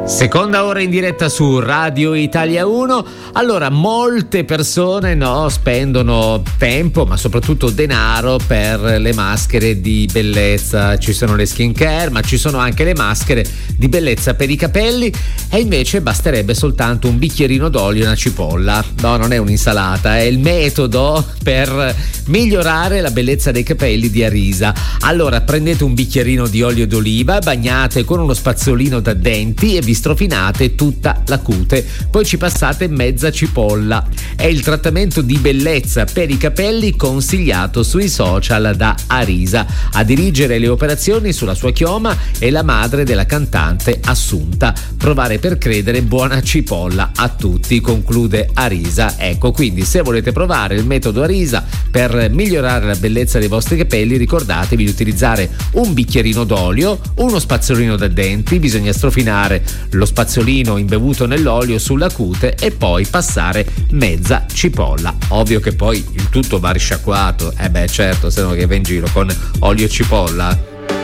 Seconda ora in diretta su Radio Italia 1. Allora, molte persone spendono tempo, ma soprattutto denaro per le maschere di bellezza. Ci sono le skincare, ma ci sono anche le maschere di bellezza per i capelli, e invece basterebbe soltanto un bicchierino d'olio e una cipolla. No, non è un'insalata, è il metodo per migliorare la bellezza dei capelli di Arisa. Allora, prendete un bicchierino di olio d'oliva, bagnate con uno spazzolino da denti e vi strofinate tutta la cute, poi ci passate mezza cipolla. È il trattamento di bellezza per i capelli consigliato sui social da Arisa. A dirigere le operazioni sulla sua chioma è la madre della cantante Assunta. Provare per credere, buona cipolla a tutti, conclude Arisa. Ecco, quindi se volete provare il metodo Arisa per migliorare la bellezza dei vostri capelli, ricordatevi di utilizzare un bicchierino d'olio, uno spazzolino da denti, bisogna strofinare lo spazzolino imbevuto nell'olio sulla cute e poi passare mezza cipolla. Ovvio che poi il tutto va risciacquato, certo, se no che va in giro con olio e cipolla.